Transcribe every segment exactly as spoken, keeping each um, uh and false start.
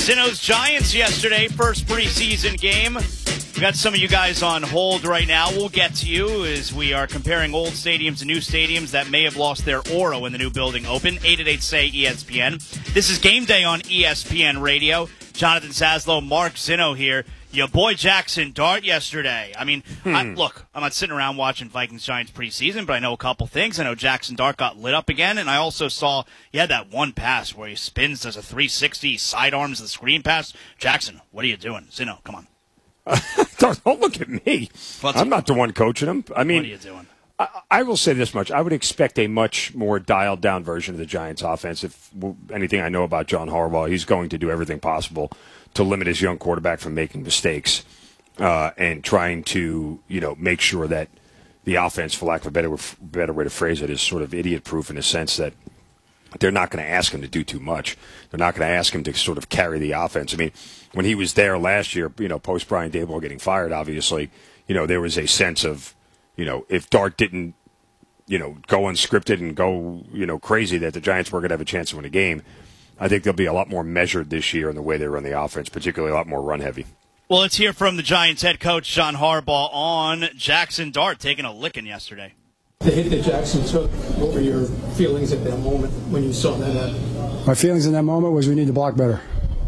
Zino's Giants yesterday, first preseason game. We got some of you guys on hold right now. We'll get to you as we are comparing old stadiums to new stadiums that may have lost their aura when the new building opened. eight eight eight S A Y E S P N. This is Game Day on E S P N Radio. Jonathan Saslow, Mark Zino here. Your boy Jackson Dart yesterday. I mean, hmm. I, look, I'm not sitting around watching Vikings-Giants preseason, but I know a couple things. I know Jackson Dart got lit up again, and I also saw he had that one pass where he spins, does a three sixty, sidearms the screen pass. Jackson, what are you doing? Zino, come on. don't, don't look at me. Well, I'm not the one coaching him. I mean, what are you doing? I, I will say this much. I would expect a much more dialed-down version of the Giants' offense. If anything I know about John Harbaugh, he's going to do everything possible to limit his young quarterback from making mistakes uh, and trying to, you know, make sure that the offense, for lack of a better, better way to phrase it, is sort of idiot-proof in the sense that they're not going to ask him to do too much. They're not going to ask him to sort of carry the offense. I mean, when he was there last year, you know, post Brian Daboll getting fired, obviously, you know, there was a sense of, you know, if Dart didn't, you know, go unscripted and go, you know, crazy, that the Giants were going to have a chance to win a game. I think they'll be a lot more measured this year in the way they run the offense, particularly a lot more run-heavy. Well, let's hear from the Giants head coach, John Harbaugh, on Jackson Dart taking a licking yesterday. The hit that Jackson took, what were your feelings at that moment when you saw that happen? My feelings in that moment was we need to block better.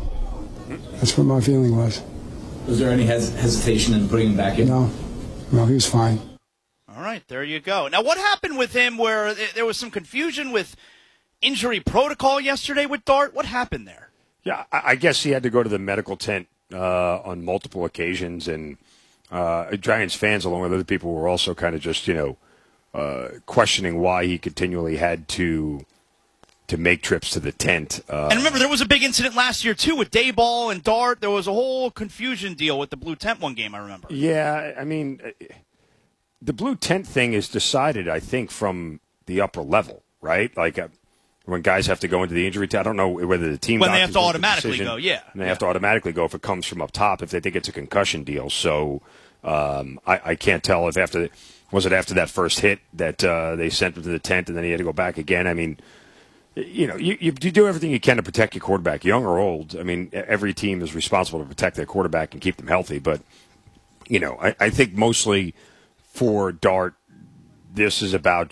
That's what my feeling was. Was there any hes- hesitation in putting him back in? No. No, he was fine. All right, there you go. Now, what happened with him where there was some confusion with injury protocol yesterday with Dart? What happened there? Yeah, I guess he had to go to the medical tent uh, on multiple occasions, and uh, Giants fans, along with other people, were also kind of just, you know, uh, questioning why he continually had to to make trips to the tent. Uh, and remember, there was a big incident last year, too, with Daboll and Dart. There was a whole confusion deal with the blue tent one game, I remember. Yeah, I mean, the blue tent thing is decided, I think, from the upper level, right? Like, uh, when guys have to go into the injury tent, I don't know whether the team when they have to make the automatically decision, go, yeah, and they yeah. have to automatically go if it comes from up top if they think it's a concussion deal. So um, I, I can't tell if after was it after that first hit that uh, they sent him to the tent and then he had to go back again. I mean, you know, you, you do everything you can to protect your quarterback, young or old. I mean, every team is responsible to protect their quarterback and keep them healthy. But you know, I, I think mostly for Dart, this is about